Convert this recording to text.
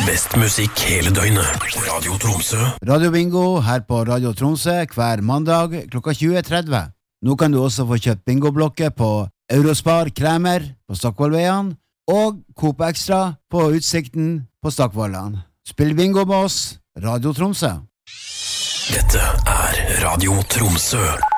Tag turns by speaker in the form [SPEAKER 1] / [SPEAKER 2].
[SPEAKER 1] Best musikk hele døgnet. Radio Tromsø.
[SPEAKER 2] Radio Bingo her på Radio Tromsø hver mandag klokka 20.30. Nå kan du også få kjøpt bingoblokker på Eurospar Kremer på Stockvollveien og Coop Extra på Utsikten på Stockvollan. Spill bingo med oss, Radio Tromsø.
[SPEAKER 1] Dette er Radio Tromsø.